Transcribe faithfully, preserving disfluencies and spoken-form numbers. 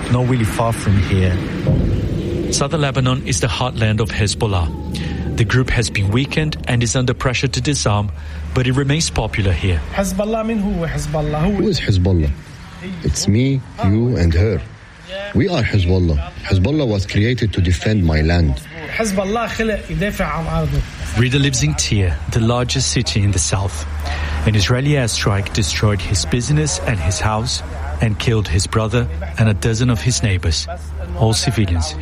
not really far from here. Southern Lebanon is the heartland of Hezbollah. The group has been weakened and is under pressure to disarm, but it remains popular here. Who is Hezbollah? It's me, you and her. We are Hezbollah. Hezbollah was created to defend my land. Rida lives in Tyre, the largest city in the south. An Israeli airstrike destroyed his business and his house and killed his brother and a dozen of his neighbors, all civilians.